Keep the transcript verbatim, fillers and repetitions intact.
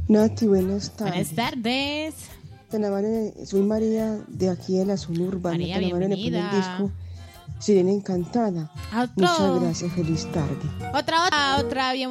Nati, buenas tardes. Buenas tardes. Tan amable, soy María de aquí de la zona urbana. María, Tan amable, le pone bienvenida. el disco Sirena Encantada. Otro. Muchas gracias, feliz tarde. Otra, otra, otra, bien.